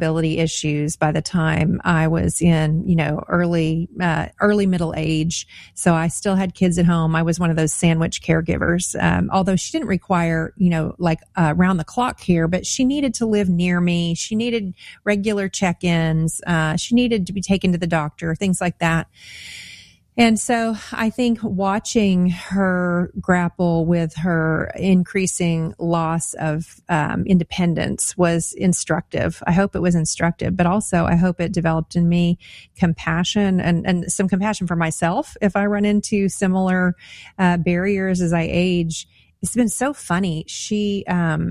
mobility issues by the time I was in, early middle age. So I still had kids at home. I was one of those sandwich caregivers. Although she didn't require, round the clock care, but she needed to live near me. She needed regular check-ins. She needed to be taken to the doctor, things like that. And so I think watching her grapple with her increasing loss of independence was instructive. I hope it was instructive, but also I hope it developed in me compassion and some compassion for myself if I run into similar barriers as I age. It's been so funny. She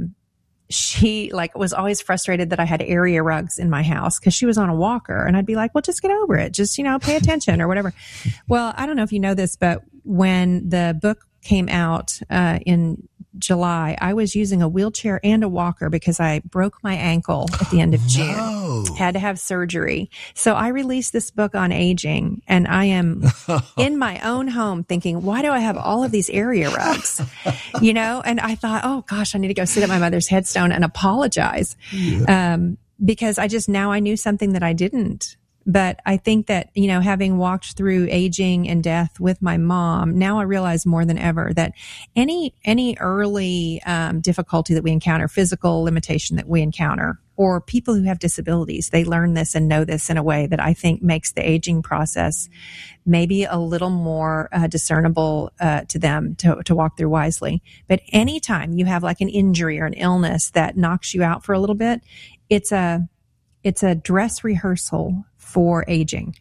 was always frustrated that I had area rugs in my house because she was on a walker, and I'd be like, well, just get over it. Just, pay attention or whatever. Well, I don't know if you know this, but when the book came out, in July, I was using a wheelchair and a walker because I broke my ankle at the end of June. No. Had to have surgery. So I released this book on aging, and I am in my own home thinking, why do I have all of these area rugs? And I thought, oh gosh, I need to go sit at my mother's headstone and apologize. Because I knew something that I didn't. But I think that, having walked through aging and death with my mom, now I realize more than ever that any early difficulty that we encounter, physical limitation that we encounter, or people who have disabilities, they learn this and know this in a way that I think makes the aging process maybe a little more discernible to them to walk through wisely. But anytime you have like an injury or an illness that knocks you out for a little bit, it's a dress rehearsal for aging.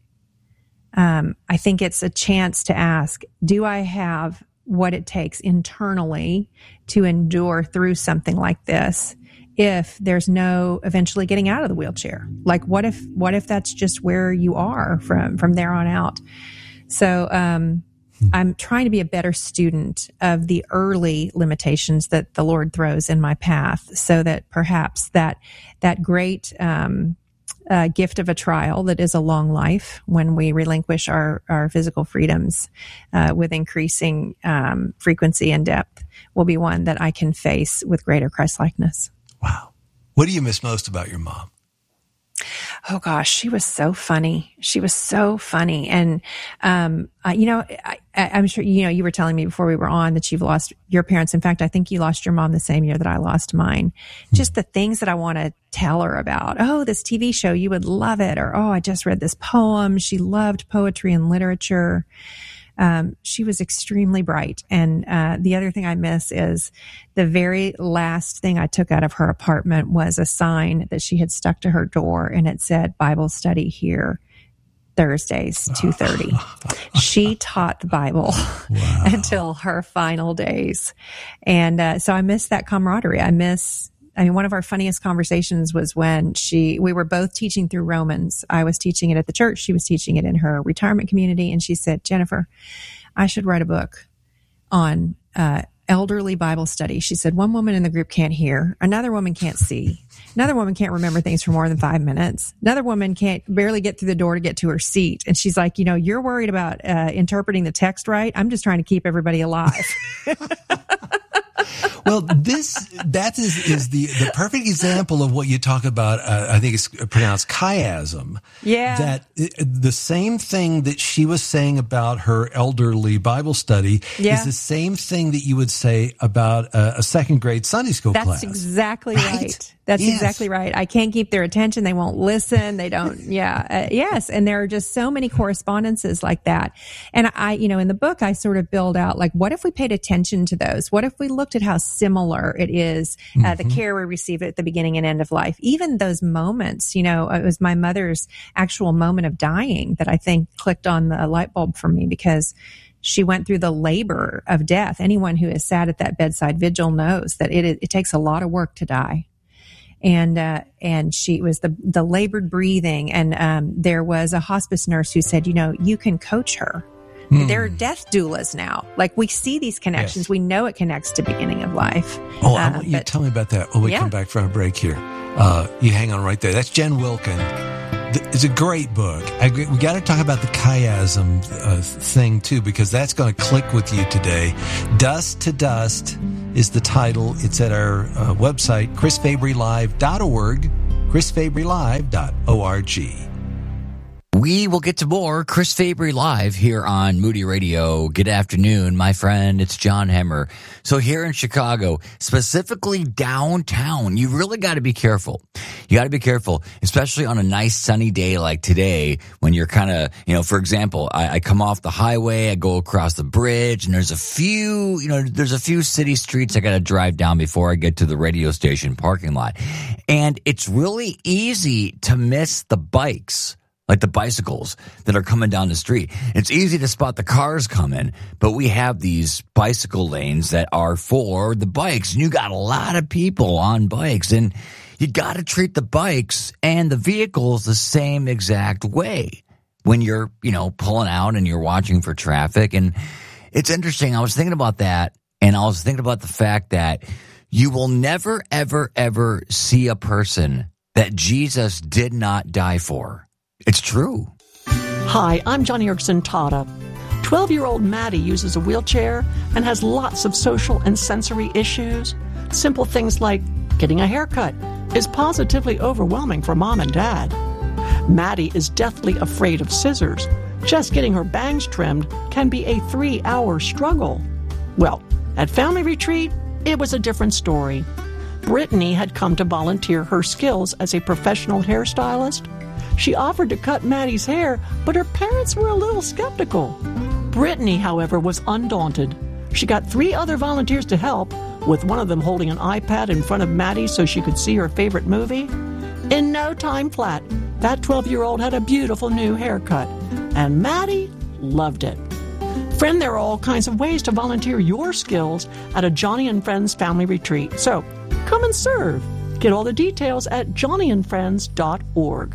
I think it's a chance to ask, do I have what it takes internally to endure through something like this if there's no eventually getting out of the wheelchair? Like, what if that's just where you are from there on out? So, I'm trying to be a better student of the early limitations that the Lord throws in my path so that perhaps that great, gift of a trial that is a long life when we relinquish our physical freedoms with increasing frequency and depth will be one that I can face with greater Christ-likeness. Wow. What do you miss most about your mom? Oh gosh, she was so funny. She was so funny. And, I'm sure, you were telling me before we were on that you've lost your parents. In fact, I think you lost your mom the same year that I lost mine. Just the things that I want to tell her about. Oh, this TV show, you would love it. Or, oh, I just read this poem. She loved poetry and literature. She was extremely bright. And the other thing I miss is the very last thing I took out of her apartment was a sign that she had stuck to her door, and it said, Bible study here, Thursdays, 2:30. She taught the Bible until her final days. And so I miss that camaraderie. One of our funniest conversations was when we were both teaching through Romans. I was teaching it at the church. She was teaching it in her retirement community. And she said, Jennifer, I should write a book on elderly Bible study. She said, one woman in the group can't hear. Another woman can't see. Another woman can't remember things for more than 5 minutes. Another woman can't barely get through the door to get to her seat. And she's like, you're worried about interpreting the text right. I'm just trying to keep everybody alive. Well, that is the perfect example of what you talk about. I think it's pronounced chiasm. Yeah. That the same thing that she was saying about her elderly Bible study is the same thing that you would say about a second grade Sunday school class. That's exactly right. That's exactly right. I can't keep their attention. They won't listen. They don't. Yes. And there are just so many correspondences like that. And I, in the book, I sort of build out like, what if we paid attention to those? What if we looked at how similar it is, the care we receive at the beginning and end of life, even those moments, it was my mother's actual moment of dying that I think clicked on the light bulb for me because she went through the labor of death. Anyone who has sat at that bedside vigil knows that it takes a lot of work to die. And she was the labored breathing. And, there was a hospice nurse who said, you can coach her. There are death doulas now. Like we see these connections. Yes. We know it connects to beginning of life. Oh, I want you to tell me about that when we come back from a break here. You hang on right there. That's Jen Wilkin. It's a great book. We got to talk about the chiasm thing too, because that's going to click with you today. Dust to Dust is the title. It's at our website, chrisfabrylive.org. chrisfabrylive.org. We will get to more Chris Fabry Live here on Moody Radio. Good afternoon, my friend. It's John Hemmer. So here in Chicago, specifically downtown, you really got to be careful. You got to be careful, especially on a nice sunny day like today when you're kind of, for example, I come off the highway, I go across the bridge, and there's a few city streets I got to drive down before I get to the radio station parking lot. And it's really easy to miss the bikes, like the bicycles that are coming down the street. It's easy to spot the cars coming, but we have these bicycle lanes that are for the bikes, and you got a lot of people on bikes, and you got to treat the bikes and the vehicles the same exact way when you're, pulling out and you're watching for traffic. And it's interesting. I was thinking about that, and I was thinking about the fact that you will never, ever, ever see a person that Jesus did not die for. It's true. Hi, I'm Johnny Erickson Tata. 12-year-old Maddie uses a wheelchair and has lots of social and sensory issues. Simple things like getting a haircut is positively overwhelming for mom and dad. Maddie is deathly afraid of scissors. Just getting her bangs trimmed can be a 3-hour struggle. Well, at Family Retreat, it was a different story. Brittany had come to volunteer her skills as a professional hairstylist. She offered to cut Maddie's hair, but her parents were a little skeptical. Brittany, however, was undaunted. She got 3 other volunteers to help, with one of them holding an iPad in front of Maddie so she could see her favorite movie. In no time flat, that 12-year-old had a beautiful new haircut, and Maddie loved it. Friend, there are all kinds of ways to volunteer your skills at a Johnny and Friends family retreat. So come and serve. Get all the details at johnnyandfriends.org.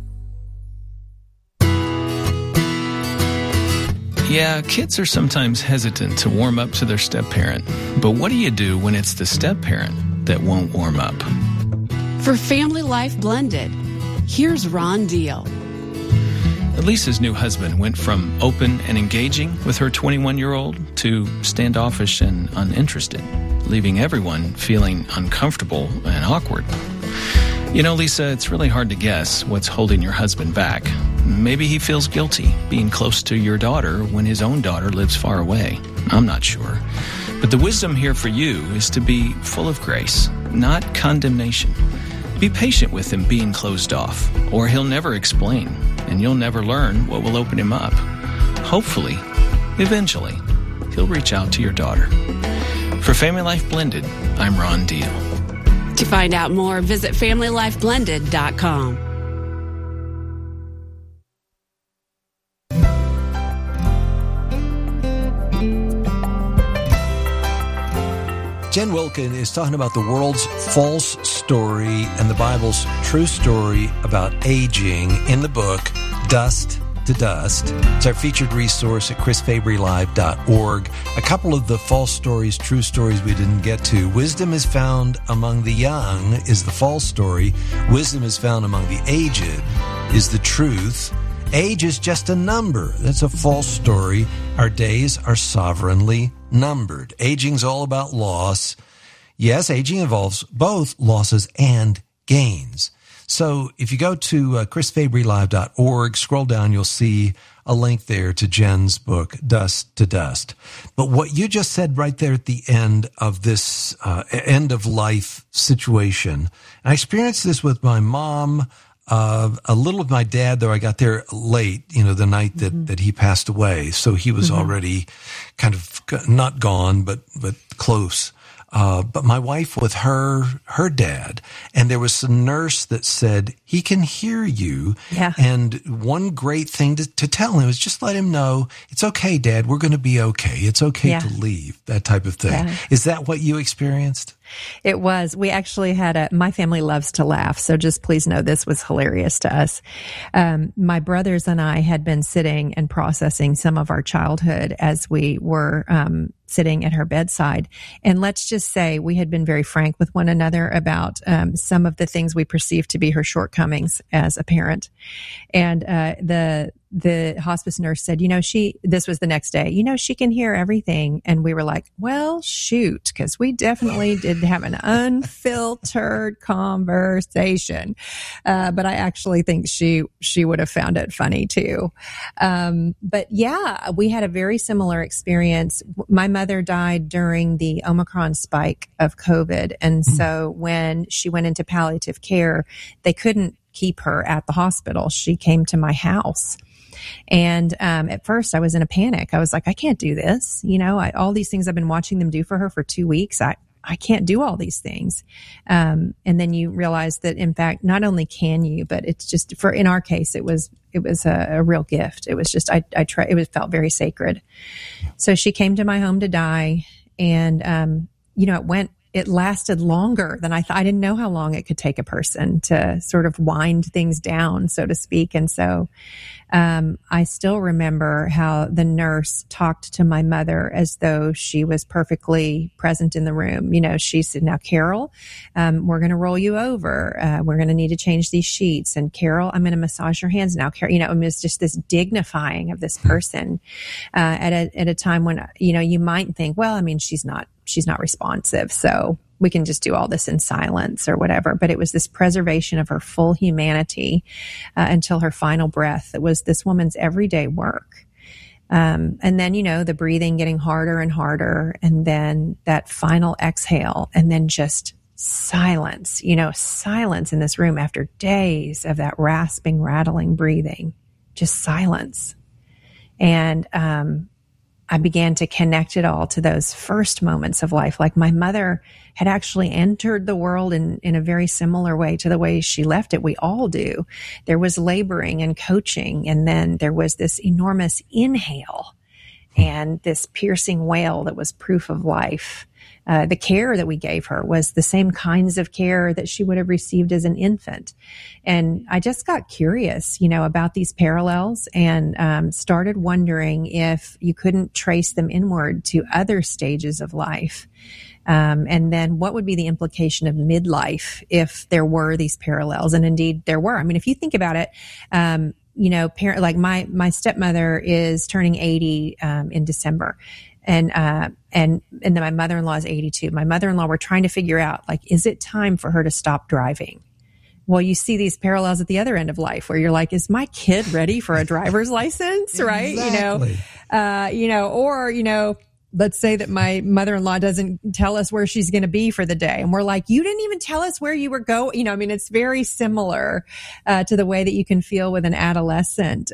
Yeah, kids are sometimes hesitant to warm up to their step-parent. But what do you do when it's the step-parent that won't warm up? For Family Life Blended, here's Ron Deal. Elisa's new husband went from open and engaging with her 21-year-old to standoffish and uninterested, leaving everyone feeling uncomfortable and awkward. Lisa, it's really hard to guess what's holding your husband back. Maybe he feels guilty being close to your daughter when his own daughter lives far away. I'm not sure. But the wisdom here for you is to be full of grace, not condemnation. Be patient with him being closed off, or he'll never explain, and you'll never learn what will open him up. Hopefully, eventually, he'll reach out to your daughter. For Family Life Blended, I'm Ron Deal. To find out more, visit FamilyLifeBlended.com. Jen Wilkin is talking about the world's false story and the Bible's true story about aging in the book Dust to Dust. It's our featured resource at chrisfabrylive.org. A couple of the false stories, true stories we didn't get to. Wisdom is found among the young is the false story. Wisdom is found among the aged is the truth. Age is just a number. That's a false story. Our days are sovereignly numbered. Aging's all about loss. Yes, aging involves both losses and gains. So if you go to chrisfabrylive.org, scroll down, you'll see a link there to Jen's book, Dust to Dust. But what you just said right there at the end of this end of life situation, and I experienced this with my mom, a little with my dad, though I got there late, the night that he passed away. So he was already kind of not gone, but close. But my wife with her dad, and there was a nurse that said, he can hear you. Yeah. And one great thing to tell him is just let him know, it's okay, Dad, we're going to be okay. It's okay to leave, that type of thing. Yeah. Is that what you experienced? It was. We actually had my family loves to laugh, so just please know this was hilarious to us. My brothers and I had been sitting and processing some of our childhood as we were sitting at her bedside. And let's just say we had been very frank with one another about some of the things we perceived to be her shortcomings as a parent. And the hospice nurse said, this was the next day, she can hear everything. And we were like, well, shoot, because we definitely did have an unfiltered conversation. But I actually think she would have found it funny too. But yeah, we had a very similar experience. My mother died during the Omicron spike of COVID. And so when she went into palliative care, they couldn't keep her at the hospital. She came to my house. And at first I was in a panic. I was like, I can't do this. All these things I've been watching them do for her for 2 weeks. I can't do all these things. And then you realize that, in fact, not only can you, but it's just in our case, it was a real gift. It was just, it felt very sacred. So she came to my home to die. And, it lasted longer than I thought. I didn't know how long it could take a person to sort of wind things down, so to speak. And so I still remember how the nurse talked to my mother as though she was perfectly present in the room. She said, now, Carol, we're going to roll you over. We're going to need to change these sheets. And Carol, I'm going to massage your hands now. Carol, it was just this dignifying of this person at a time when, you might think, well, she's not responsive, so we can just do all this in silence or whatever. But it was this preservation of her full humanity until her final breath. It was this woman's everyday work. And then, the breathing getting harder and harder, and then that final exhale, and then just silence, silence in this room after days of that rasping, rattling breathing, just silence. And I began to connect it all to those first moments of life. Like my mother had actually entered the world in a very similar way to the way she left it. We all do. There was laboring and coaching, and then there was this enormous inhale and this piercing wail that was proof of life. The care that we gave her was the same kinds of care that she would have received as an infant. And I just got curious, about these parallels, and started wondering if you couldn't trace them inward to other stages of life. And then what would be the implication of midlife if there were these parallels? And indeed there were. If you think about it, like my stepmother is turning 80 in December. And then my mother-in-law is 82. My mother-in-law, we're trying to figure out, is it time for her to stop driving? Well, you see these parallels at the other end of life where you're like, is my kid ready for a driver's license? Right. Exactly. Let's say that my mother-in-law doesn't tell us where she's going to be for the day. And we're like, you didn't even tell us where you were going. It's very similar, to the way that you can feel with an adolescent.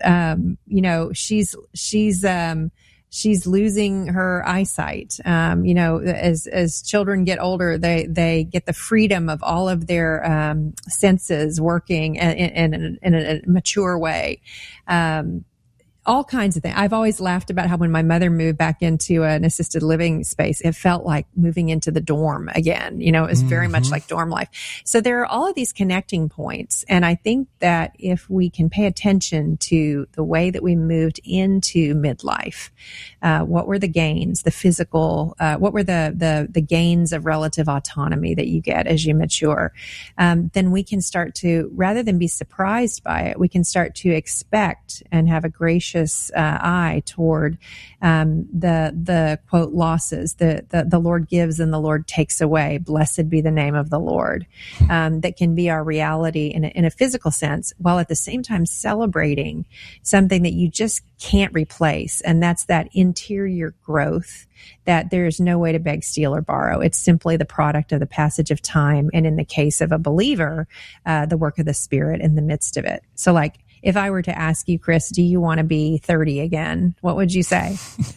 She's losing her eyesight. As children get older, they get the freedom of all of their senses working in a mature way. All kinds of things. I've always laughed about how when my mother moved back into an assisted living space, it felt like moving into the dorm again. It was very much like dorm life. So there are all of these connecting points. And I think that if we can pay attention to the way that we moved into midlife, what were the gains, the physical, what were the gains of relative autonomy that you get as you mature, then we can start to, rather than be surprised by it, we can start to expect and have a gracious eye toward the quote losses. The Lord gives and the Lord takes away. Blessed be the name of the Lord. That can be our reality in a physical sense, while at the same time celebrating something that you just can't replace, and that's that interior growth that there's no way to beg, steal, or borrow. It's simply the product of the passage of time, and in the case of a believer, the work of the Spirit in the midst of it. So, if I were to ask you, Chris, do you want to be 30 again? What would you say?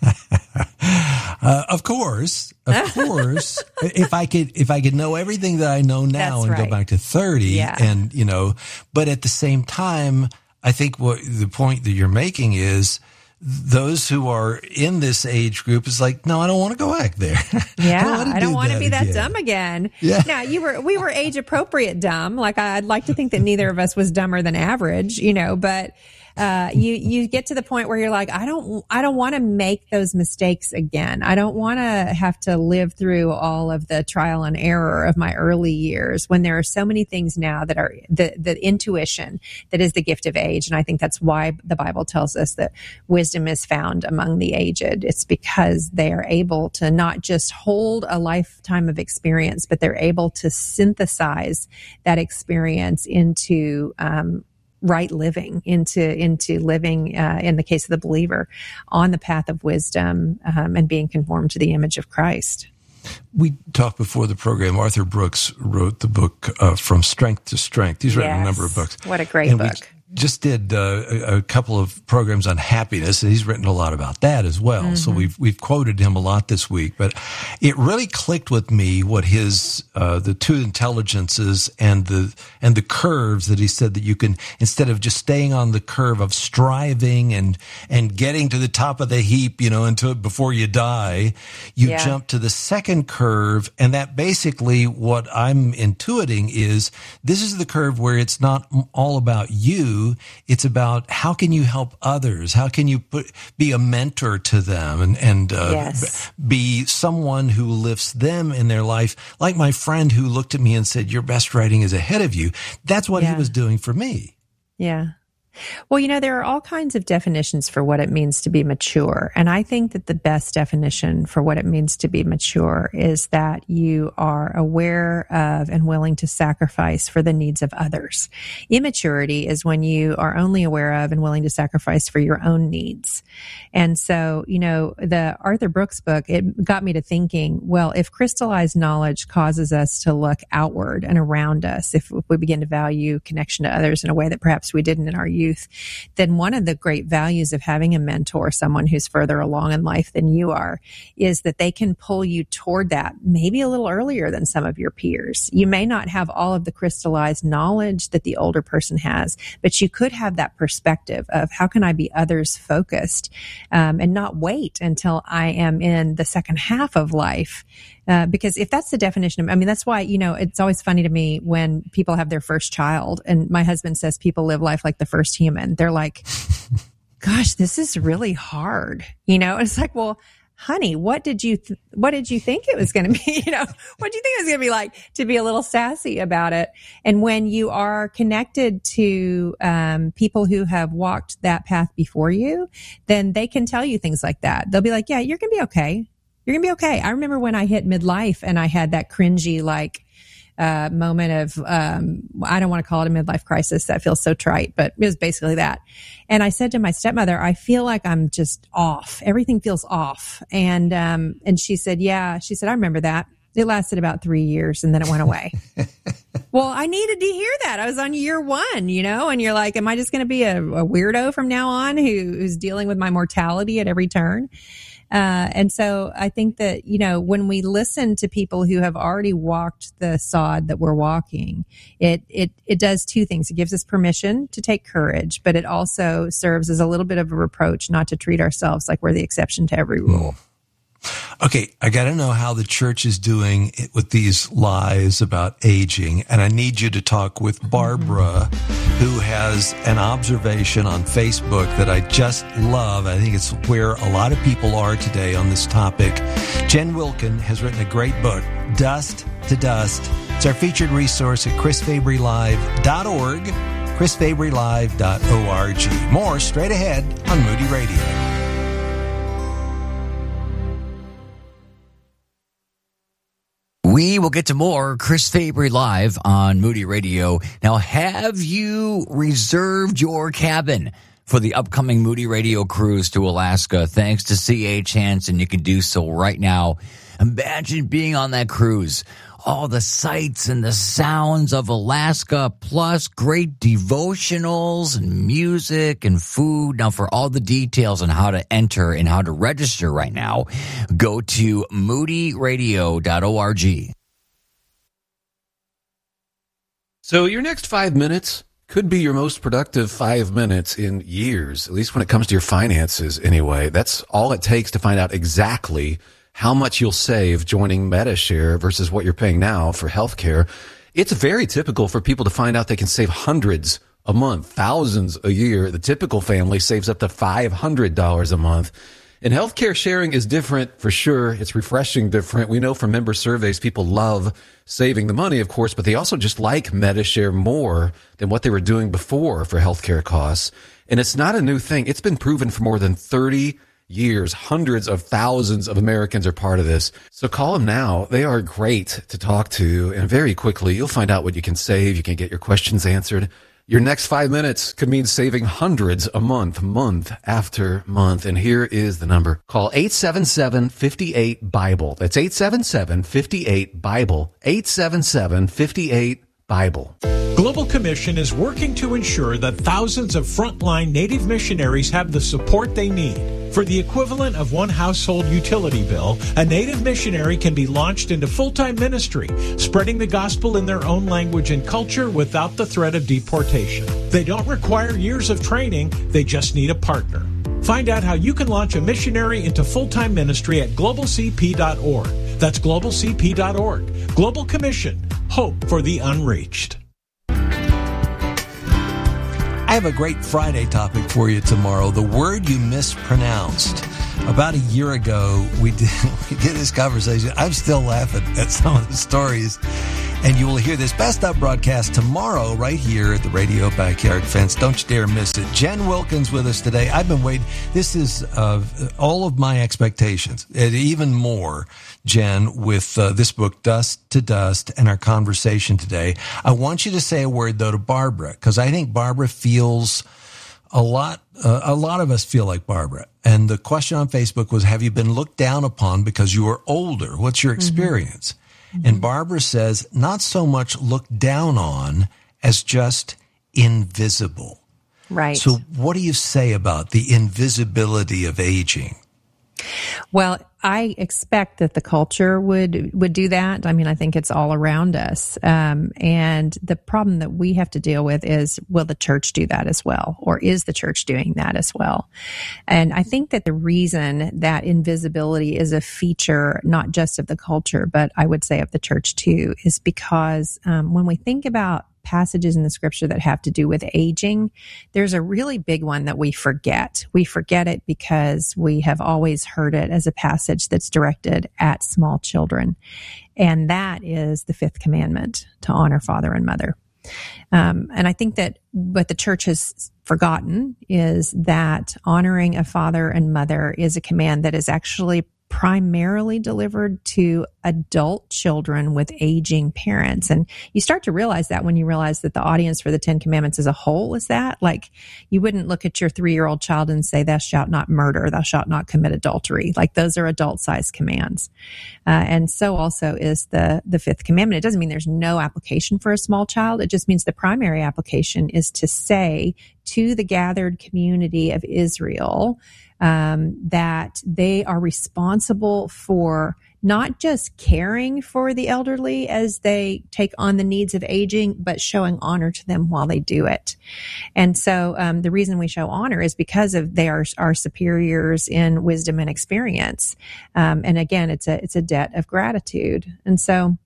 Of course. If I could know everything that I know now. That's and right. Go back to 30, yeah. And but at the same time, I think what the point that you're making is, those who are in this age group is like, no, I don't want to go back there. Yeah, I don't want to be that dumb again. Yeah. Now, we were age appropriate dumb. I'd like to think that neither of us was dumber than average, but you get to the point where you're like, I don't want to make those mistakes again. I don't want to have to live through all of the trial and error of my early years when there are so many things now that are the intuition that is the gift of age. And I think that's why the Bible tells us that wisdom is found among the aged. It's because they are able to not just hold a lifetime of experience, but they're able to synthesize that experience into right living, into living, in the case of the believer, on the path of wisdom, and being conformed to the image of Christ. We talked before the program. Arthur Brooks wrote the book From Strength to Strength. He's written a number of books. What a great book. We just did a couple of programs on happiness, and he's written a lot about that as well. Mm-hmm. So we've quoted him a lot this week. But it really clicked with me what his the two intelligences and the curves that he said that you can, instead of just staying on the curve of striving and getting to the top of the heap, until before you die, you jump to the second curve, and that basically what I'm intuiting is this is the curve where it's not all about you. It's about how can you help others? How can you be a mentor to them and be someone who lifts them in their life? Like my friend who looked at me and said, your best writing is ahead of you. That's what he was doing for me. Yeah. Well, there are all kinds of definitions for what it means to be mature. And I think that the best definition for what it means to be mature is that you are aware of and willing to sacrifice for the needs of others. Immaturity is when you are only aware of and willing to sacrifice for your own needs. And so, the Arthur Brooks book, it got me to thinking, well, if crystallized knowledge causes us to look outward and around us, if we begin to value connection to others in a way that perhaps we didn't in our youth, then one of the great values of having a mentor, someone who's further along in life than you are, is that they can pull you toward that maybe a little earlier than some of your peers. You may not have all of the crystallized knowledge that the older person has, but you could have that perspective of how can I be others focused, and not wait until I am in the second half of life. Because if that's the definition of, that's why, it's always funny to me when people have their first child and my husband says people live life like the first human. They're like, gosh, this is really hard. It's like, well, honey, what did you think it was going to be? What do you think it was going to be like to be a little sassy about it? And when you are connected to people who have walked that path before you, then they can tell you things like that. They'll be like, yeah, you're going to be okay. You're going to be okay. I remember when I hit midlife and I had that cringy, moment of, I don't want to call it a midlife crisis. That feels so trite, but it was basically that. And I said to my stepmother, I feel like I'm just off. Everything feels off. And she said, I remember that. It lasted about 3 years and then it went away. Well, I needed to hear that. I was on year 1, and you're like, am I just going to be a weirdo from now on who's dealing with my mortality at every turn? And so I think that, when we listen to people who have already walked the sod that we're walking, it does two things. It gives us permission to take courage, but it also serves as a little bit of a reproach not to treat ourselves like we're the exception to every rule. Okay, I got to know how the church is doing with these lies about aging, and I need you to talk with Barbara, who has an observation on Facebook that I just love. I think it's where a lot of people are today on this topic. Jen Wilkin has written a great book, Dust to Dust. It's our featured resource at chrisfabrylive.org, chrisfabrylive.org. More straight ahead on Moody Radio. We will get to more Chris Fabry Live on Moody Radio. Now, have you reserved your cabin for the upcoming Moody Radio cruise to Alaska? Thanks to C.H. Hansen, you can do so right now. Imagine being on that cruise. All the sights and the sounds of Alaska, plus great devotionals and music and food. Now, for all the details on how to enter and how to register right now, go to moodyradio.org. So your next 5 minutes could be your most productive 5 minutes in years, at least when it comes to your finances anyway. That's all it takes to find out exactly how much you'll save joining Medi-Share versus what you're paying now for healthcare. It's very typical for people to find out they can save hundreds a month, thousands a year. The typical family saves up to $500 a month. And healthcare sharing is different for sure. It's refreshing different. We know from member surveys, people love saving the money, of course, but they also just like Medi-Share more than what they were doing before for healthcare costs. And it's not a new thing. It's been proven for more than 30 years. Hundreds of thousands of Americans are part of this. So call them now. They are great to talk to. And very quickly, you'll find out what you can save. You can get your questions answered. Your next 5 minutes could mean saving hundreds a month, month after month. And here is the number. Call 877-58-BIBLE. That's 877-58-BIBLE. 877-58-BIBLE. Global Commission is working to ensure that thousands of frontline Native missionaries have the support they need. For the equivalent of one household utility bill, a Native missionary can be launched into full-time ministry, spreading the gospel in their own language and culture without the threat of deportation. They don't require years of training, they just need a partner. Find out how you can launch a missionary into full-time ministry at globalcp.org. That's globalcp.org. Global Commission. Hope for the unreached. I have a great Friday topic for you tomorrow. The word you mispronounced. About a year ago, we did this conversation. I'm still laughing at some of the stories. And you will hear this Best Of broadcast tomorrow right here at the Radio Backyard Fence. Don't you dare miss it. Jen Wilkins with us today. I've been waiting. This is all of my expectations, and even more, Jen, with this book, Dust to Dust, and our conversation today. I want you to say a word, though, to Barbara, because I think Barbara feels a lot of us feel like Barbara. And the question on Facebook was, have you been looked down upon because you are older? What's your experience? Mm-hmm. And Barbara says, not so much looked down on as just invisible. Right. So what do you say about the invisibility of aging? Well, I expect that the culture would do that. I mean, I think it's all around us. And the problem that we have to deal with is, will the church do that as well? Or is the church doing that as well? And I think that the reason that invisibility is a feature, not just of the culture, but I would say of the church too, is because when we think about passages in the scripture that have to do with aging, there's a really big one that we forget. We forget it because we have always heard it as a passage that's directed at small children. And that is the fifth commandment, to honor father and mother. And I think that what the church has forgotten is that honoring a father and mother is a command that is actually primarily delivered to adult children with aging parents. And you start to realize that when you realize that the audience for the 10 Commandments as a whole is that. Like, you wouldn't look at your 3-year-old child and say, thou shalt not murder, thou shalt not commit adultery. Like, those are adult-sized commands. And so also is the fifth commandment. It doesn't mean there's no application for a small child. It just means the primary application is to say to the gathered community of Israel, that they are responsible for not just caring for the elderly as they take on the needs of aging, but showing honor to them while they do it. And so the reason we show honor is because of they are our superiors in wisdom and experience. And again, it's a debt of gratitude. And so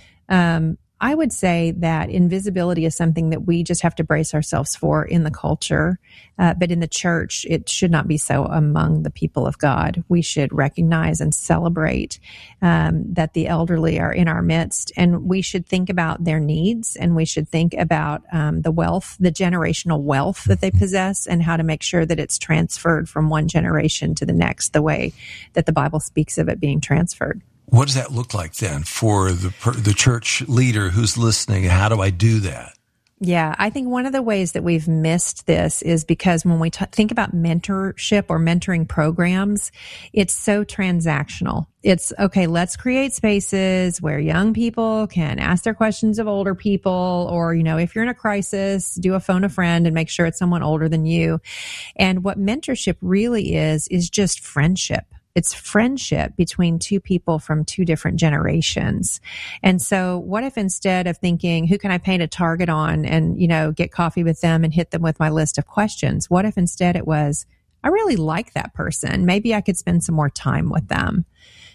I would say that invisibility is something that we just have to brace ourselves for in the culture. But in the church, it should not be so among the people of God. We should recognize and celebrate that the elderly are in our midst, and we should think about their needs, and we should think about the wealth, the generational wealth that they possess, and how to make sure that it's transferred from one generation to the next, the way that the Bible speaks of it being transferred. What does that look like then for the church leader who's listening? How do I do that? Yeah, I think one of the ways that we've missed this is because when we think about mentorship or mentoring programs, it's so transactional. It's, okay, let's create spaces where young people can ask their questions of older people, or, if you're in a crisis, do a phone a friend and make sure it's someone older than you. And what mentorship really is just friendship. It's friendship between two people from two different generations. And so what if instead of thinking, who can I paint a target on and, get coffee with them and hit them with my list of questions? What if instead it was, I really like that person. Maybe I could spend some more time with them.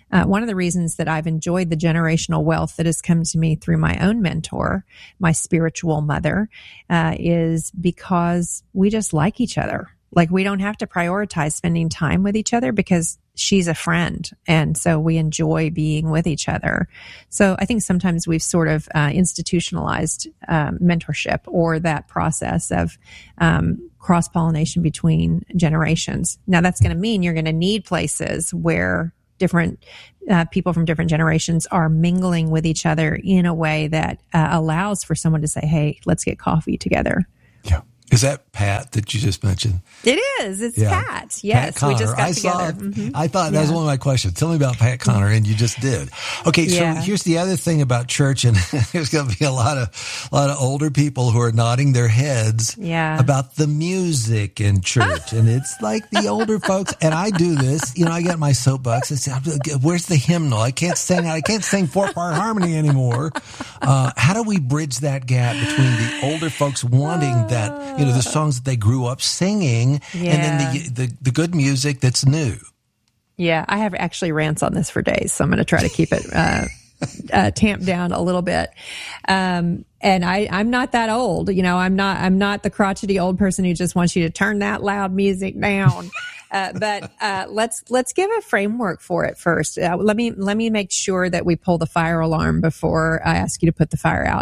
One of the reasons that I've enjoyed the generational wealth that has come to me through my own mentor, my spiritual mother, is because we just like each other. Like, we don't have to prioritize spending time with each other because she's a friend. And so we enjoy being with each other. So I think sometimes we've sort of institutionalized mentorship, or that process of cross-pollination between generations. Now, that's going to mean you're going to need places where different people from different generations are mingling with each other in a way that allows for someone to say, hey, let's get coffee together. Yeah. Is that Pat that you just mentioned? It is. It's Pat. Yes, Pat Connor. we just got I together. Saw, I thought that was one of my questions. Tell me about Pat Connor, and you just did. Okay, so here's the other thing about church, and there's going to be a lot of older people who are nodding their heads about the music in church, and it's like the older folks. And I do this, I get my soapbox. I say, "Where's the hymnal? I can't sing 4-part harmony anymore." How do we bridge that gap between the older folks wanting that? The songs that they grew up singing, and then the good music that's new. Yeah, I have actually rants on this for days, so I'm going to try to keep it tamped down a little bit. And I'm not that old, I'm not the crotchety old person who just wants you to turn that loud music down. But let's give a framework for it first. Let me make sure that we pull the fire alarm before I ask you to put the fire out.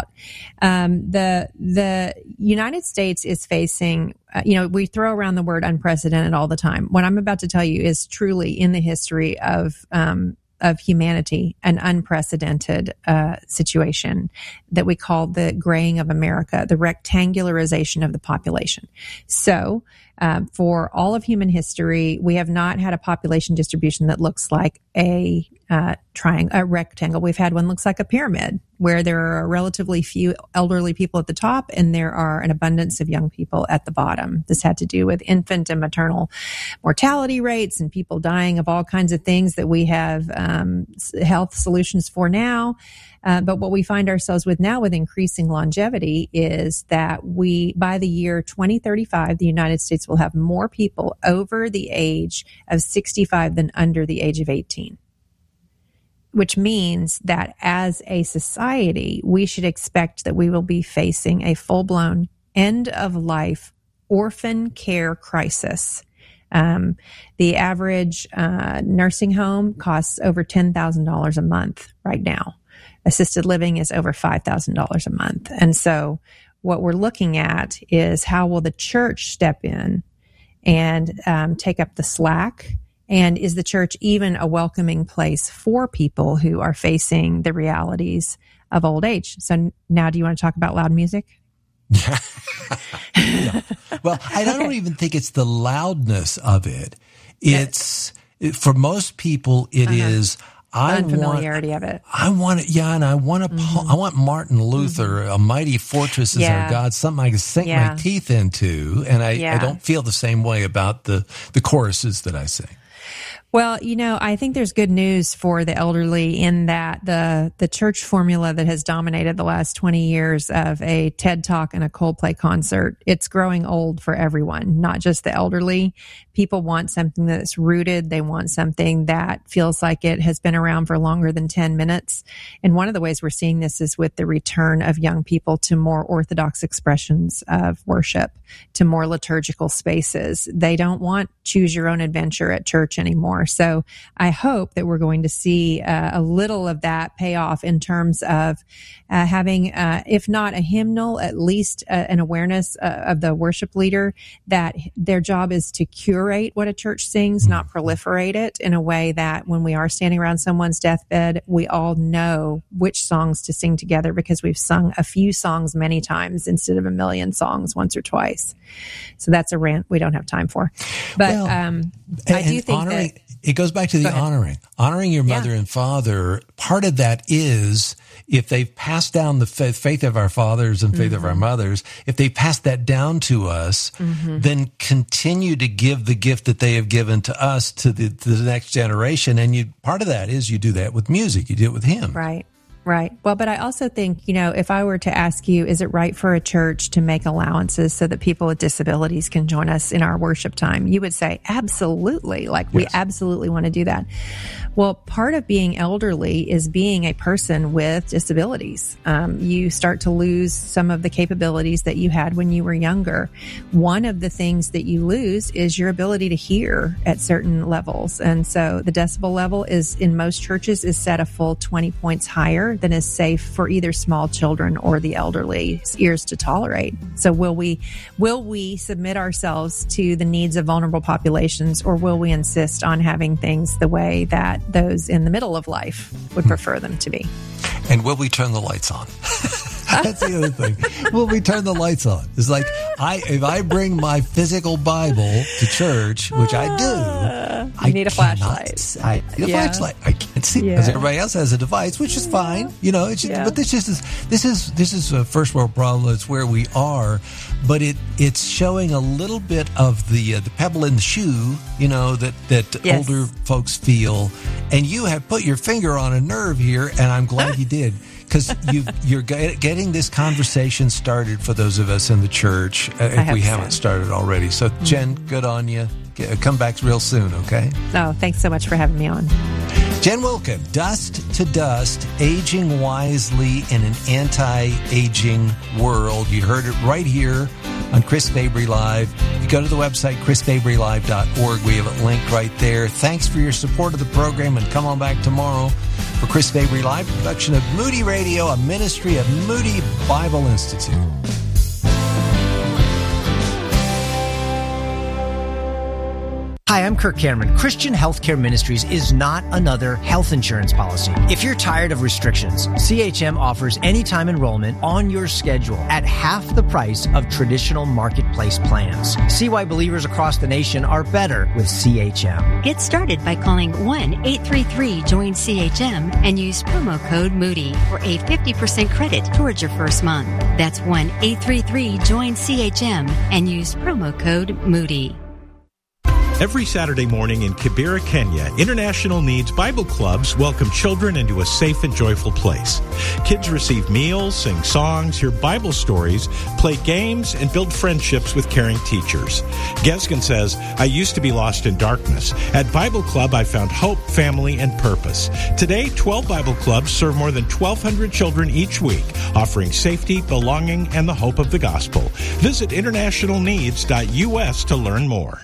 The United States is facing, we throw around the word unprecedented all the time. What I'm about to tell you is truly in the history of humanity, an unprecedented situation that we call the graying of America, the rectangularization of the population. So, for all of human history, we have not had a population distribution that looks like a rectangle. We've had one that looks like a pyramid, where there are relatively few elderly people at the top and there are an abundance of young people at the bottom. This had to do with infant and maternal mortality rates and people dying of all kinds of things that we have health solutions for now. But what we find ourselves with now with increasing longevity is that by the year 2035, the United States will have more people over the age of 65 than under the age of 18. Which means that as a society, we should expect that we will be facing a full-blown end-of-life orphan care crisis. The average nursing home costs over $10,000 a month right now. Assisted living is over $5,000 a month. And so what we're looking at is how will the church step in and take up the slack? And is the church even a welcoming place for people who are facing the realities of old age? So now, do you want to talk about loud music? Yeah. Well, I don't even think it's the loudness of it. It's for most people, it is unfamiliarity of it. I want it, and I want I want Martin Luther, "A Mighty Fortress is our God," something I can sink my teeth into, and I don't feel the same way about the choruses that I sing. Well, I think there's good news for the elderly in that the church formula that has dominated the last 20 years of a TED Talk and a Coldplay concert, it's growing old for everyone, not just the elderly. People want something that's rooted. They want something that feels like it has been around for longer than 10 minutes. And one of the ways we're seeing this is with the return of young people to more orthodox expressions of worship, to more liturgical spaces. They don't want choose your own adventure at church anymore. So I hope that we're going to see a little of that pay off in terms of having, if not a hymnal, at least an awareness of the worship leader that their job is to curate what a church sings, not proliferate it in a way that when we are standing around someone's deathbed, we all know which songs to sing together because we've sung a few songs many times instead of a million songs once or twice. So that's a rant we don't have time for. But I do think that it goes back to the honoring your mother and father. Part of that is if they've passed down the faith of our fathers and faith of our mothers, if they pass that down to us, then continue to give the gift that they have given to us to the next generation. And part of that is you do that with music. You do it with hymns. Right. Right. Well, but I also think, if I were to ask you, is it right for a church to make allowances so that people with disabilities can join us in our worship time? You would say, absolutely. We absolutely want to do that. Well, part of being elderly is being a person with disabilities. You start to lose some of the capabilities that you had when you were younger. One of the things that you lose is your ability to hear at certain levels. And so the decibel level in most churches is set a full 20 points higher than is safe for either small children or the elderly's ears to tolerate. So will we submit ourselves to the needs of vulnerable populations, or will we insist on having things the way that those in the middle of life would prefer them to be? And will we turn the lights on? That's the other thing. Will we turn the lights on? It's like, if I bring my physical Bible to church, which I do, I need a flashlight. I need a flashlight. I can't see because everybody else has a device, which is fine. But this is a first world problem. It's where we are, but it's showing a little bit of the pebble in the shoe, that older folks feel. And you have put your finger on a nerve here, and I'm glad you did. Because you're getting this conversation started for those of us in the church, if we haven't started already. So, Jen, good on you. Come back real soon, okay? Oh, thanks so much for having me on. Jen Wilkin, Dust to Dust, Aging Wisely in an Anti-Aging World. You heard it right here on Chris Fabry Live. You go to the website, chrisfabrylive.org. We have a link right there. Thanks for your support of the program, and come on back tomorrow for Chris Fabry Live, production of Moody Radio, a ministry of Moody Bible Institute. Hi, I'm Kirk Cameron. Christian Healthcare Ministries is not another health insurance policy. If you're tired of restrictions, CHM offers anytime enrollment on your schedule at half the price of traditional marketplace plans. See why believers across the nation are better with CHM. Get started by calling 1-833-JOIN-CHM and use promo code Moody for a 50% credit towards your first month. That's 1-833-JOIN-CHM and use promo code Moody. Every Saturday morning in Kibera, Kenya, International Needs Bible Clubs welcome children into a safe and joyful place. Kids receive meals, sing songs, hear Bible stories, play games, and build friendships with caring teachers. Gesgen says, I used to be lost in darkness. At Bible Club, I found hope, family, and purpose. Today, 12 Bible Clubs serve more than 1,200 children each week, offering safety, belonging, and the hope of the gospel. Visit internationalneeds.us to learn more.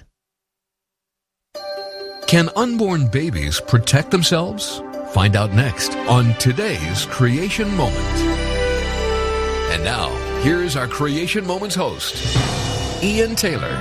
Can unborn babies protect themselves? Find out next on today's Creation Moment. And now, here's our Creation Moments host, Ian Taylor.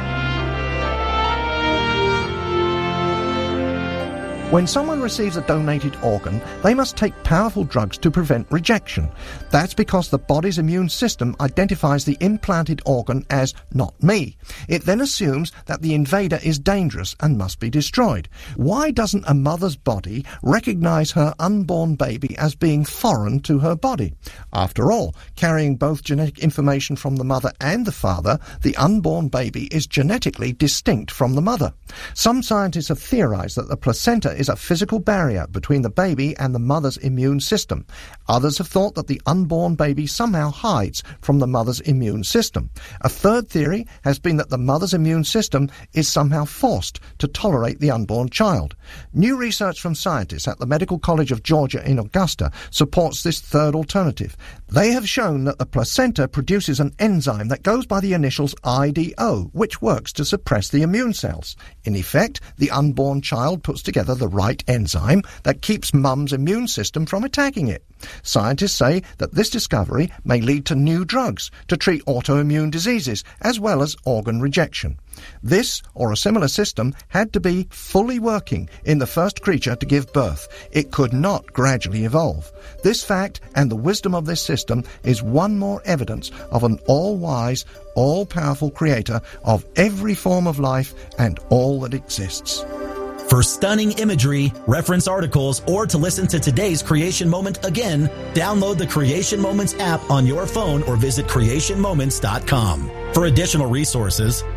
When someone receives a donated organ, they must take powerful drugs to prevent rejection. That's because the body's immune system identifies the implanted organ as not me. It then assumes that the invader is dangerous and must be destroyed. Why doesn't a mother's body recognize her unborn baby as being foreign to her body? After all, carrying both genetic information from the mother and the father, the unborn baby is genetically distinct from the mother. Some scientists have theorized that the placenta is a physical barrier between the baby and the mother's immune system. Others have thought that the unborn baby somehow hides from the mother's immune system. A third theory has been that the mother's immune system is somehow forced to tolerate the unborn child. New research from scientists at the Medical College of Georgia in Augusta supports this third alternative. They have shown that the placenta produces an enzyme that goes by the initials IDO, which works to suppress the immune cells. In effect, the unborn child puts together the right enzyme that keeps mum's immune system from attacking it. Scientists say that this discovery may lead to new drugs to treat autoimmune diseases as well as organ rejection. This, or a similar system, had to be fully working in the first creature to give birth. It could not gradually evolve. This fact and the wisdom of this system is one more evidence of an all-wise, all-powerful creator of every form of life and all that exists. For stunning imagery, reference articles, or to listen to today's Creation Moment again, download the Creation Moments app on your phone or visit creationmoments.com. For additional resources,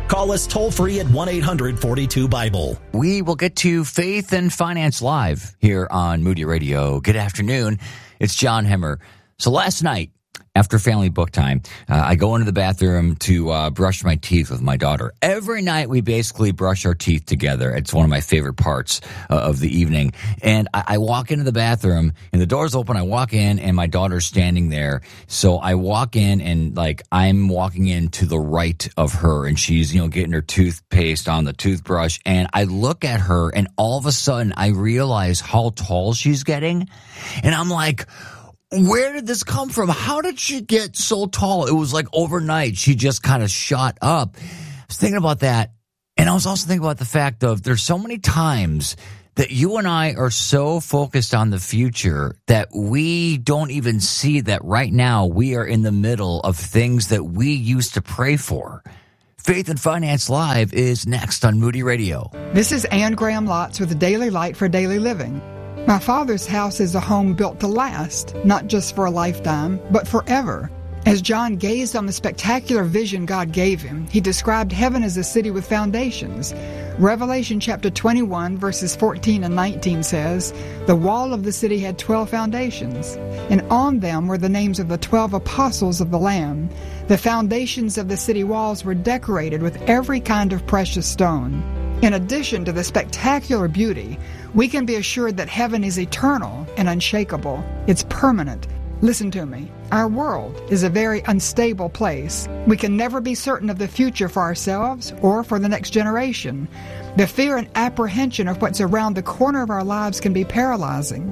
Call us toll-free at 1-800-42-BIBLE. We will get to Faith and Finance Live here on Moody Radio. Good afternoon. It's John Hemmer. So last night, after family book time, I go into the bathroom to brush my teeth with my daughter. Every night we basically brush our teeth together. It's one of my favorite parts of the evening. And I walk into the bathroom and the door's open. I walk in and my daughter's standing there. So I walk in and like I'm walking in to the right of her and she's, getting her toothpaste on the toothbrush. And I look at her and all of a sudden I realize how tall she's getting. And I'm like, where did this come from? How did she get so tall? It was like overnight. She just kind of shot up. I was thinking about that. And I was also thinking about the fact of there's so many times that you and I are so focused on the future that we don't even see that right now we are in the middle of things that we used to pray for. Faith and Finance Live is next on Moody Radio. This is Ann Graham Lotz with the Daily Light for Daily Living. My father's house is a home built to last, not just for a lifetime, but forever. As John gazed on the spectacular vision God gave him, he described heaven as a city with foundations. Revelation chapter 21, verses 14 and 19 says, "The wall of the city had 12 foundations, and on them were the names of the 12 apostles of the Lamb. The foundations of the city walls were decorated with every kind of precious stone." In addition to the spectacular beauty, we can be assured that heaven is eternal and unshakable. It's permanent. Listen to me. Our world is a very unstable place. We can never be certain of the future for ourselves or for the next generation. The fear and apprehension of what's around the corner of our lives can be paralyzing.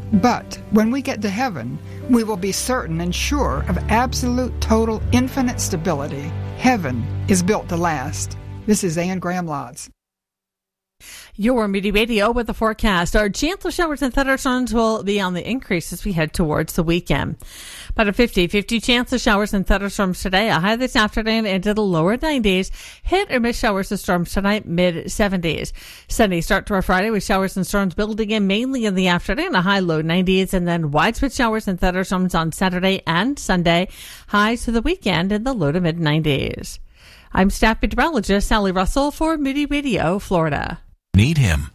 But when we get to heaven, we will be certain and sure of absolute, total, infinite stability. Heaven is built to last. This is Ann Graham Lotz. Your Moody Radio with the forecast. Our chance of showers and thunderstorms will be on the increase as we head towards the weekend. About a 50-50 chance of showers and thunderstorms today. A high this afternoon into the lower 90s. Hit or miss showers and storms tonight, mid-70s. Sunday start to our Friday with showers and storms building in mainly in the afternoon. A high low 90s and then widespread showers and thunderstorms on Saturday and Sunday. Highs to the weekend in the low to mid-90s. I'm staff meteorologist Sally Russell for Moody Radio, Florida. Need him.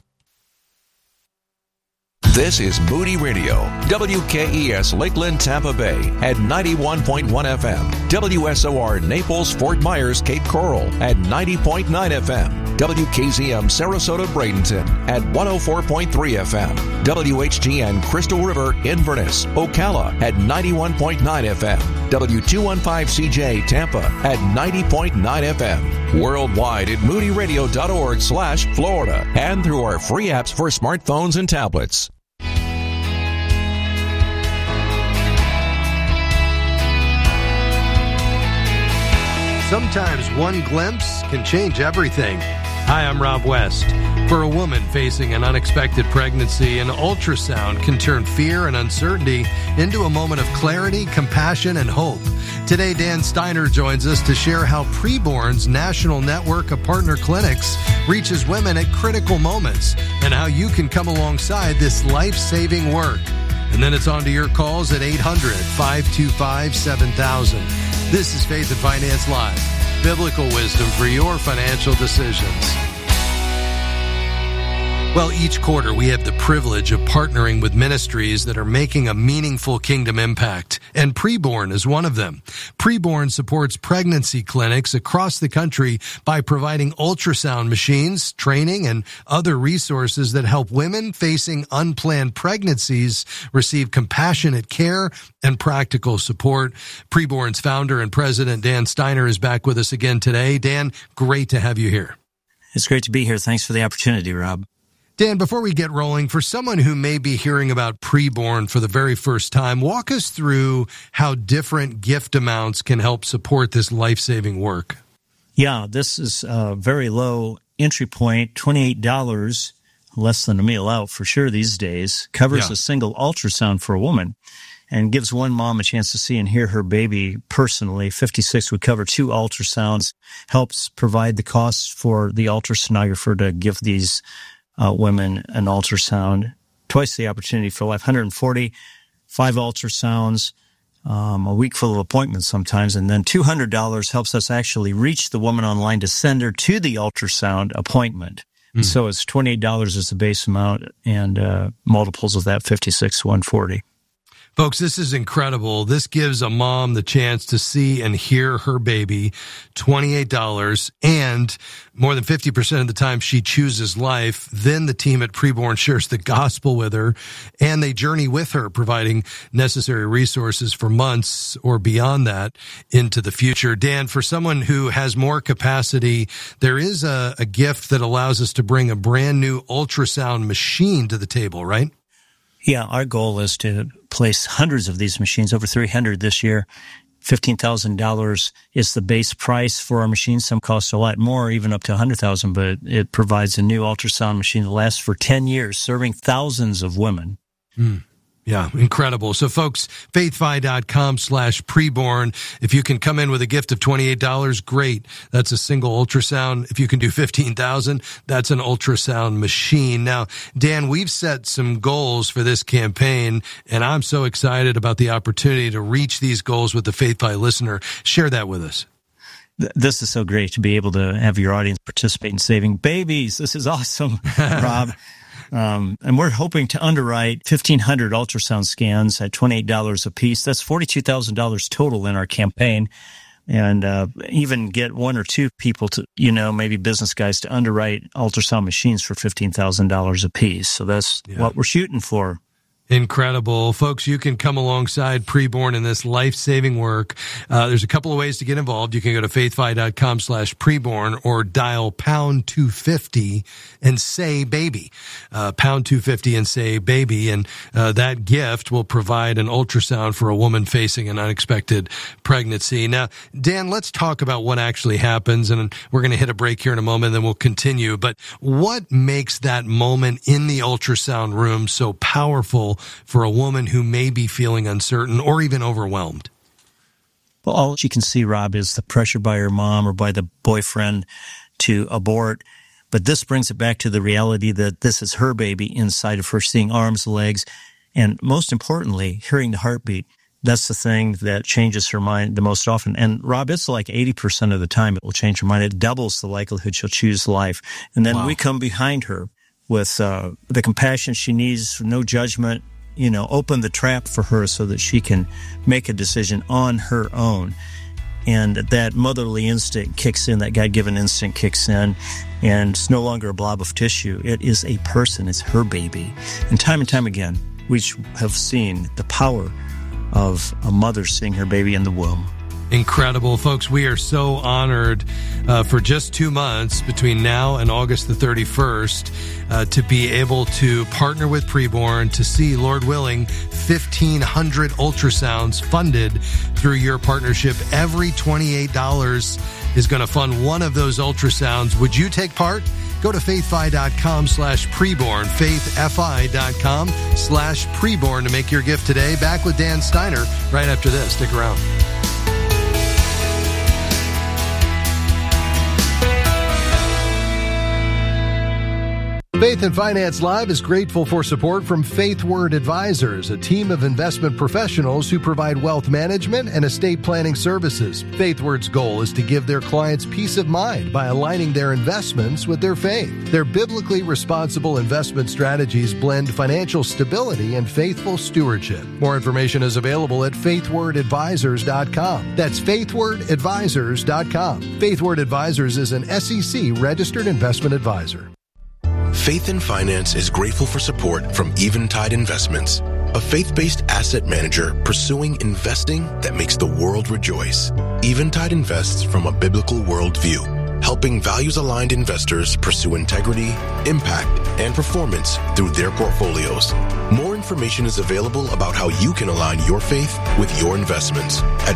This is Moody Radio, WKES Lakeland, Tampa Bay at 91.1 FM, WSOR Naples, Fort Myers, Cape Coral at 90.9 FM, WKZM Sarasota, Bradenton at 104.3 FM, WHGN Crystal River, Inverness, Ocala at 91.9 FM, W215CJ Tampa at 90.9 FM, worldwide at moodyradio.org/Florida and through our free apps for smartphones and tablets. Sometimes one glimpse can change everything. Hi, I'm Rob West. For a woman facing an unexpected pregnancy, an ultrasound can turn fear and uncertainty into a moment of clarity, compassion, and hope. Today, Dan Steiner joins us to share how Preborn's national network of partner clinics reaches women at critical moments and how you can come alongside this life-saving work. And then it's on to your calls at 800-525-7000. This is Faith and Finance Live, biblical wisdom for your financial decisions. Well, each quarter we have the privilege of partnering with ministries that are making a meaningful kingdom impact, and Preborn is one of them. Preborn supports pregnancy clinics across the country by providing ultrasound machines, training, and other resources that help women facing unplanned pregnancies receive compassionate care and practical support. Preborn's founder and president, Dan Steiner, is back with us again today. Dan, great to have you here. It's great to be here. Thanks for the opportunity, Rob. Dan, before we get rolling, for someone who may be hearing about Preborn for the very first time, walk us through how different gift amounts can help support this life-saving work. Yeah, this is a very low entry point, $28, less than a meal out for sure these days, covers a single ultrasound for a woman and gives one mom a chance to see and hear her baby personally. 56 would cover 2 ultrasounds, helps provide the costs for the ultrasonographer to give these women an ultrasound, twice the opportunity for life, 140, 5 ultrasounds, a week full of appointments sometimes. And then $200 helps us actually reach the woman online to send her to the ultrasound appointment. So it's $28 as the base amount, and multiples of that, $56,140. Folks, this is incredible. This gives a mom the chance to see and hear her baby, $28, and more than 50% of the time she chooses life. Then the team at Preborn shares the gospel with her, and they journey with her, providing necessary resources for months or beyond that into the future. Dan, for someone who has more capacity, there is a gift that allows us to bring a brand new ultrasound machine to the table, right? Yeah, our goal is to place hundreds of these machines, over 300 this year. $15,000 is the base price for our machines. Some cost a lot more, even up to $100,000, but it provides a new ultrasound machine that lasts for 10 years, serving thousands of women. Yeah, incredible. So folks, faithfi.com/preborn. If you can come in with a gift of $28, great. That's a single ultrasound. If you can do $15,000, that's an ultrasound machine. Now, Dan, we've set some goals for this campaign, and I'm so excited about the opportunity to reach these goals with the FaithFi listener. Share that with us. This is so great to be able to have your audience participate in saving babies. This is awesome, Rob. And we're hoping to underwrite 1,500 ultrasound scans at $28 a piece. That's $42,000 total in our campaign. And even get one or two people to, maybe business guys to underwrite ultrasound machines for $15,000 a piece. So that's what we're shooting for. Incredible. Folks, you can come alongside Preborn in this life-saving work. There's a couple of ways to get involved. You can go to faithfi.com/preborn or dial pound 250 and say baby. Pound 250 and say baby. And that gift will provide an ultrasound for a woman facing an unexpected pregnancy. Now, Dan, let's talk about what actually happens. And we're going to hit a break here in a moment, and then we'll continue. But what makes that moment in the ultrasound room so powerful for a woman who may be feeling uncertain or even overwhelmed? Well, all she can see, Rob, is the pressure by her mom or by the boyfriend to abort. But this brings it back to the reality that this is her baby inside of her, seeing arms, legs, and most importantly, hearing the heartbeat. That's the thing that changes her mind the most often. And Rob, it's like 80% of the time it will change her mind. It doubles the likelihood she'll choose life. And then we come behind her with the compassion she needs, no judgment, open the trap for her so that she can make a decision on her own. And that motherly instinct kicks in, that God-given instinct kicks in, and it's no longer a blob of tissue. It is a person. It's her baby. And time again, we have seen the power of a mother seeing her baby in the womb. Incredible. Folks, we are so honored for just 2 months between now and August the 31st to be able to partner with Preborn to see, Lord willing, 1,500 ultrasounds funded through your partnership. Every $28 is going to fund one of those ultrasounds. Would you take part? Go to faithfi.com/preborn, faithfi.com/preborn to make your gift today. Back with Dan Steiner right after this. Stick around. Faith and Finance Live is grateful for support from FaithWord Advisors, a team of investment professionals who provide wealth management and estate planning services. FaithWord's goal is to give their clients peace of mind by aligning their investments with their faith. Their biblically responsible investment strategies blend financial stability and faithful stewardship. More information is available at faithwordadvisors.com. That's faithwordadvisors.com. FaithWord Advisors is an SEC registered investment advisor. Faith and Finance is grateful for support from Eventide Investments, a faith-based asset manager pursuing investing that makes the world rejoice. Eventide invests from a biblical worldview, helping values-aligned investors pursue integrity, impact, and performance through their portfolios. More information is available about how you can align your faith with your investments at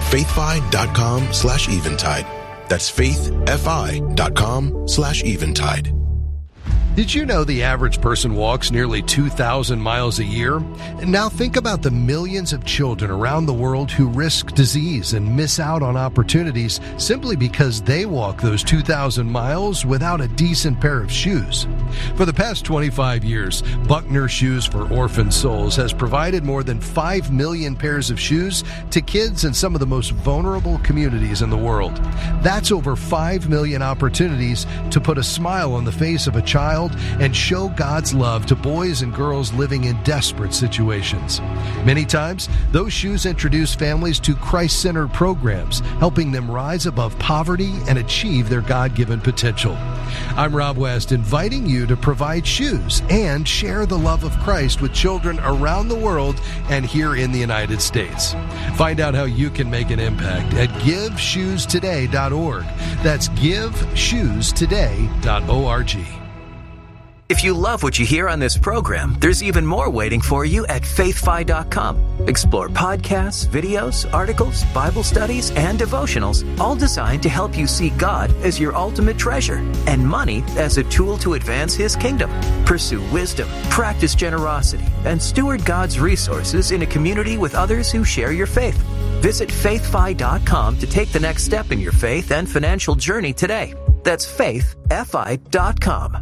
faithfi.com/eventide. That's faithfi.com/eventide. Did you know the average person walks nearly 2,000 miles a year? And now think about the millions of children around the world who risk disease and miss out on opportunities simply because they walk those 2,000 miles without a decent pair of shoes. For the past 25 years, Buckner Shoes for Orphan Souls has provided more than 5 million pairs of shoes to kids in some of the most vulnerable communities in the world. That's over 5 million opportunities to put a smile on the face of a child and show God's love to boys and girls living in desperate situations. Many times, those shoes introduce families to Christ-centered programs, helping them rise above poverty and achieve their God-given potential. I'm Rob West, inviting you to provide shoes and share the love of Christ with children around the world and here in the United States. Find out how you can make an impact at GiveShoesToday.org. That's GiveShoesToday.org. If you love what you hear on this program, there's even more waiting for you at faithfi.com. Explore podcasts, videos, articles, Bible studies, and devotionals, all designed to help you see God as your ultimate treasure and money as a tool to advance His kingdom. Pursue wisdom, practice generosity, and steward God's resources in a community with others who share your faith. Visit faithfi.com to take the next step in your faith and financial journey today. That's faithfi.com.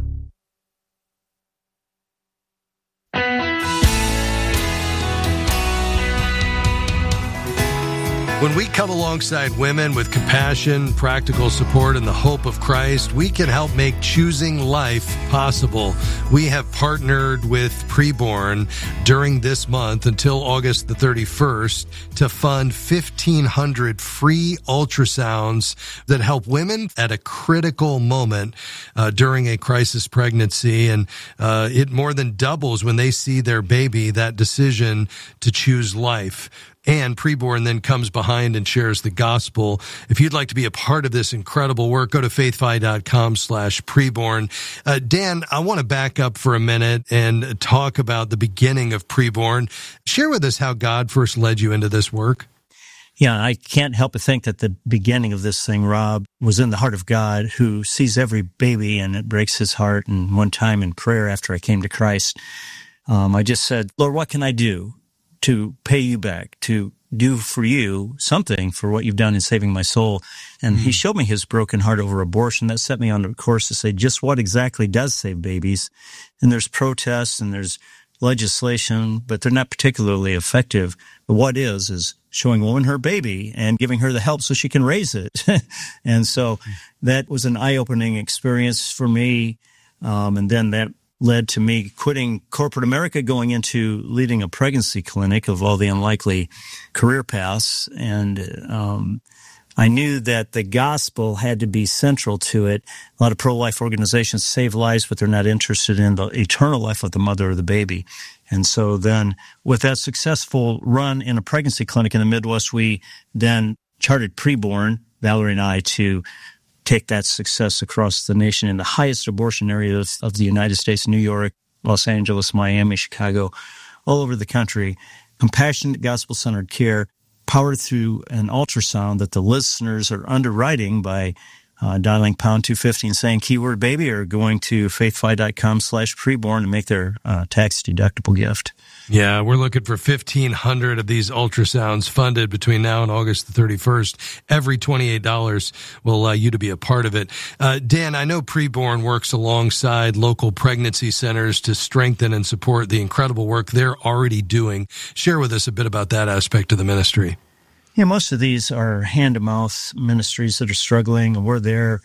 When we come alongside women with compassion, practical support, and the hope of Christ, we can help make choosing life possible. We have partnered with Preborn during this month until August the 31st to fund 1,500 free ultrasounds that help women at a critical moment during a crisis pregnancy. And it more than doubles when they see their baby, that decision to choose life. And Preborn then comes behind and shares the gospel. If you'd like to be a part of this incredible work, go to faithfi.com/Preborn. Dan, I want to back up for a minute and talk about the beginning of Preborn. Share with us how God first led you into this work. Yeah, I can't help but think that the beginning of this thing, Rob, was in the heart of God, who sees every baby and it breaks his heart. And one time in prayer after I came to Christ, I just said, Lord, what can I do to pay you back, to do for you something for what you've done in saving my soul? And he showed me his broken heart over abortion. That set me on a course to say just what exactly does save babies. And there's protests and there's legislation, but they're not particularly effective. But what is showing a woman her baby and giving her the help so she can raise it. And so that was an eye-opening experience for me. And then that led to me quitting corporate America, going into leading a pregnancy clinic of all the unlikely career paths. And I knew that the gospel had to be central to it. A lot of pro-life organizations save lives, but they're not interested in the eternal life of the mother or the baby. And so then with that successful run in a pregnancy clinic in the Midwest, we then charted Preborn, Valerie and I, to take that success across the nation in the highest abortion areas of the United States, New York, Los Angeles, Miami, Chicago, all over the country. Compassionate, gospel-centered care powered through an ultrasound that the listeners are underwriting by dialing pound 250 and saying keyword baby, or going to faithfi.com/Preborn to make their tax-deductible gift. Yeah, we're looking for 1,500 of these ultrasounds funded between now and August the 31st. Every $28 will allow you to be a part of it. Dan, I know Preborn works alongside local pregnancy centers to strengthen and support the incredible work they're already doing. Share with us a bit about that aspect of the ministry. Yeah, most of these are hand-to-mouth ministries that are struggling, and we're there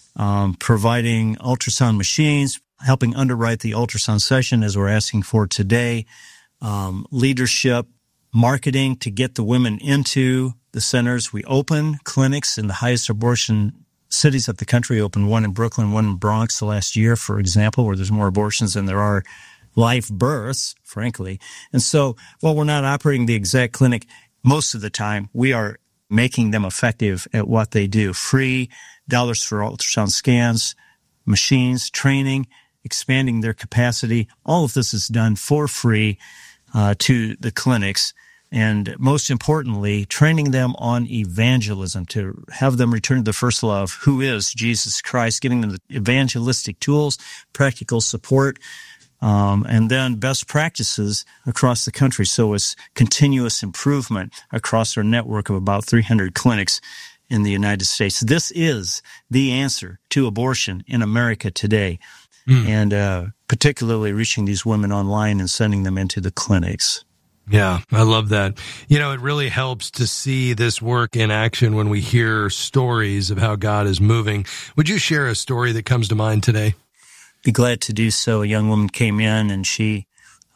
providing ultrasound machines, helping underwrite the ultrasound session as we're asking for today, leadership, marketing to get the women into the centers. We open clinics in the highest abortion cities of the country. We opened one in Brooklyn, one in Bronx the last year, for example, where there's more abortions than there are live births, frankly. And so while we're not operating the exact clinic most of the time, we are making them effective at what they do. Free dollars for ultrasound scans, machines, training, expanding their capacity. All of this is done for free to the clinics. And most importantly, training them on evangelism, to have them return to the first love, who is Jesus Christ, giving them the evangelistic tools, practical support, and then best practices across the country. So it's continuous improvement across our network of about 300 clinics in the United States. This is the answer to abortion in America today, and particularly reaching these women online and sending them into the clinics. Yeah, I love that. You know, it really helps to see this work in action when we hear stories of how God is moving. Would you share a story that comes to mind today? Be glad to do so. A young woman came in, and she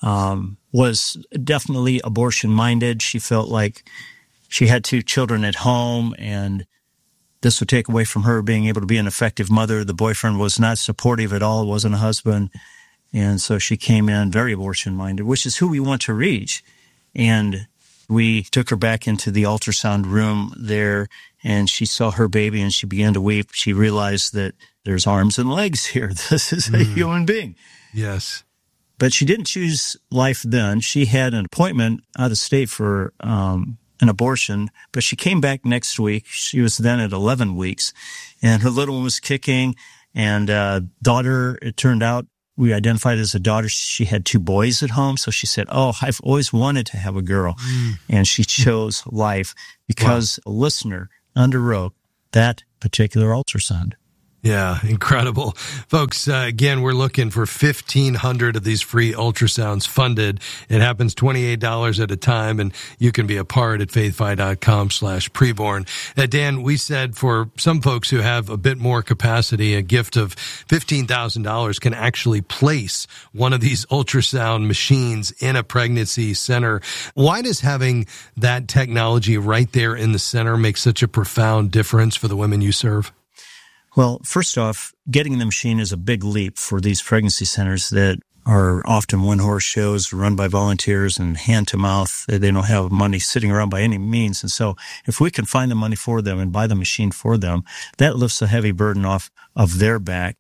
was definitely abortion-minded. She felt like she had 2 children at home, and this would take away from her being able to be an effective mother. The boyfriend was not supportive at all, wasn't a husband. And so she came in very abortion-minded, which is who we want to reach. And we took her back into the ultrasound room there, and she saw her baby, and she began to weep. She realized that there's arms and legs here. This is a human being. Yes. But she didn't choose life then. She had an appointment out of state for an abortion, but she came back next week. She was then at 11 weeks, and her little one was kicking, and daughter, it turned out, we identified as a daughter. She had 2 boys at home. So she said, I've always wanted to have a girl. And she chose life because a listener underwrote that particular ultrasound. Yeah, incredible. Folks, again, we're looking for 1,500 of these free ultrasounds funded. It happens $28 at a time, and you can be a part at faithfi.com/preborn. Dan, we said for some folks who have a bit more capacity, a gift of $15,000 can actually place one of these ultrasound machines in a pregnancy center. Why does having that technology right there in the center make such a profound difference for the women you serve? Well, first off, getting the machine is a big leap for these pregnancy centers that are often one-horse shows run by volunteers and hand-to-mouth. They don't have money sitting around by any means. And so if we can find the money for them and buy the machine for them, that lifts a heavy burden off of their back.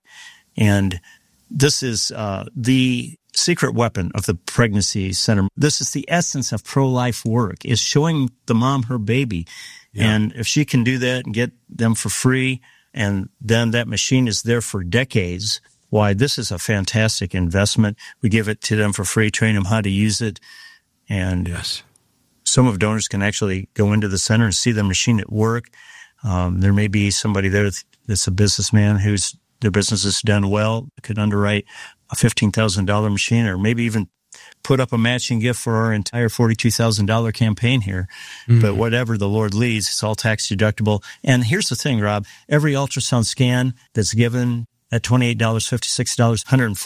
And this is the secret weapon of the pregnancy center. This is the essence of pro-life work, is showing the mom her baby. Yeah. And if she can do that and get them for free, and then that machine is there for decades, why, this is a fantastic investment. We give it to them for free, train them how to use it. And yes, some of donors can actually go into the center and see the machine at work. There may be somebody there that's a businessman whose their business is done well, could underwrite a $15,000 machine, or maybe even put up a matching gift for our entire $42,000 campaign here. But whatever the Lord leads, it's all tax deductible. And here's the thing, Rob, every ultrasound scan that's given at $28, $56,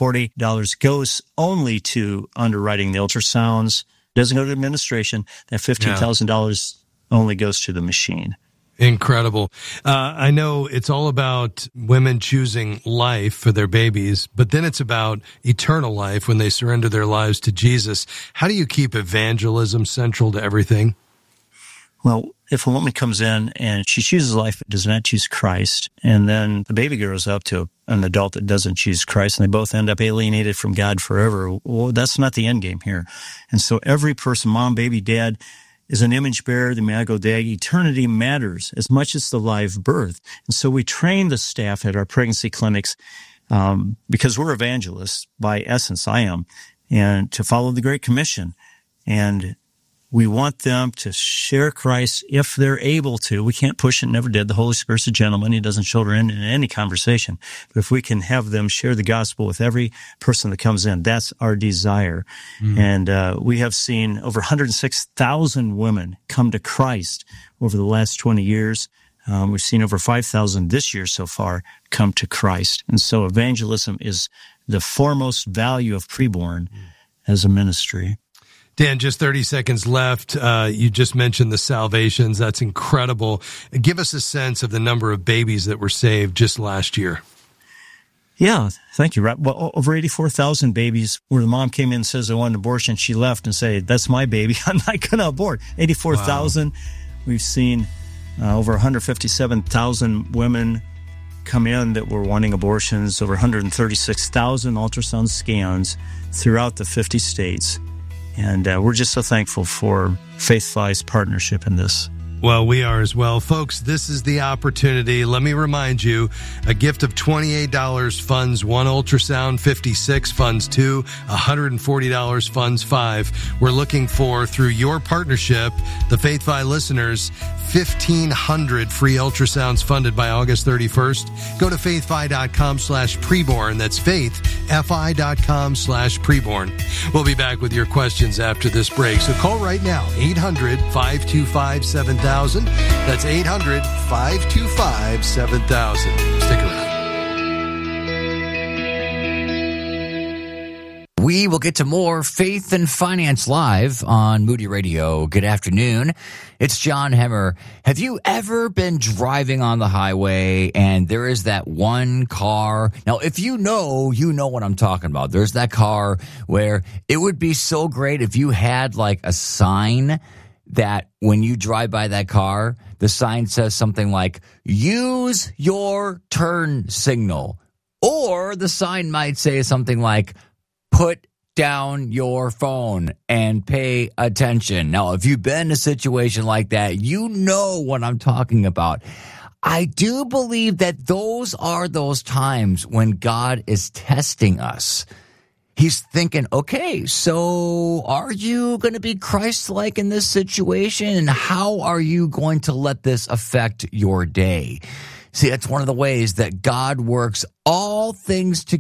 $140 goes only to underwriting the ultrasounds, doesn't go to administration. That $15,000 only goes to the machine. Incredible. I know it's all about women choosing life for their babies, but then it's about eternal life when they surrender their lives to Jesus. How do you keep evangelism central to everything? Well, if a woman comes in and she chooses life but does not choose Christ, and then the baby grows up to an adult that doesn't choose Christ, and they both end up alienated from God forever, well, that's not the end game here. And so every person, mom, baby, dad, is an image bearer, the Imago Dei. Eternity matters as much as the live birth. And so we train the staff at our pregnancy clinics because we're evangelists by essence, I am, and to follow the Great Commission. And we want them to share Christ if they're able to. We can't push it, never did. The Holy Spirit's a gentleman. He doesn't shoulder in any conversation. But if we can have them share the gospel with every person that comes in, that's our desire. And we have seen over 106,000 women come to Christ over the last 20 years. We've seen over 5,000 this year so far come to Christ. And so evangelism is the foremost value of Preborn as a ministry. Dan, just 30 seconds left. You just mentioned the salvations. That's incredible. Give us a sense of the number of babies that were saved just last year. Yeah, thank you, Rob. Well, over 84,000 babies where the mom came in and says, I want an abortion. She left and said, that's my baby. I'm not going to abort. 84,000. Wow. We've seen over 157,000 women come in that were wanting abortions, over 136,000 ultrasound scans throughout the 50 states. And we're just so thankful for Faith-Fi's partnership in this. Well, we are as well. Folks, this is the opportunity. Let me remind you, a gift of $28 funds 1 ultrasound, $56 funds 2, $140 funds 5. We're looking for, through your partnership, the Faith-Fi listeners, 1,500 free ultrasounds funded by August 31st. Go to faithfi.com/preborn. That's faithfi.com/preborn. We'll be back with your questions after this break. So call right now, 800-525-7000. That's 800-525-7000. Stick around. We will get to more Faith and Finance Live on Moody Radio. Good afternoon. It's John Hemmer. Have you ever been driving on the highway and there is that one car? Now, if you know what I'm talking about. There's that car where it would be so great if you had like a sign that when you drive by that car, the sign says something like, use your turn signal. Or the sign might say something like, put down your phone and pay attention. Now, if you've been in a situation like that, you know what I'm talking about. I do believe that those are those times when God is testing us. He's thinking, okay, so are you going to be Christ-like in this situation? And how are you going to let this affect your day? See, that's one of the ways that God works all things together